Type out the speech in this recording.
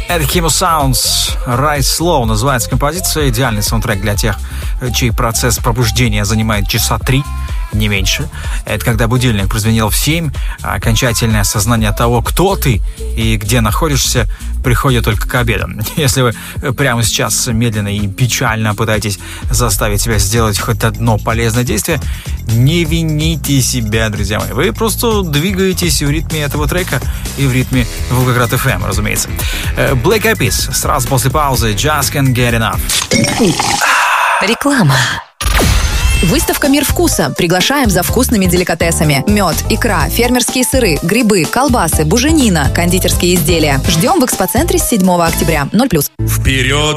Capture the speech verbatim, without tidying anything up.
Это Chemo Sounds, Rise Slow называется композиция. Идеальный саундтрек для тех, чей процесс пробуждения занимает часа три, не меньше. Это когда будильник прозвенел в семь, а окончательное осознание того, кто ты и где находишься, приходит только к обеду. Если вы прямо сейчас медленно и печально пытаетесь заставить себя сделать хоть одно полезное действие, не вините себя, друзья мои. Вы просто двигаетесь в ритме этого трека и в ритме Волгоград эф эм, разумеется. Black Eyed Peas сразу после паузы Just Can't Get Enough. Реклама. Выставка «Мир вкуса». Приглашаем за вкусными деликатесами. Мед, икра, фермерские сыры, грибы, колбасы, буженина, кондитерские изделия. Ждем в экспоцентре с седьмого октября. ноль плюс. Вперед!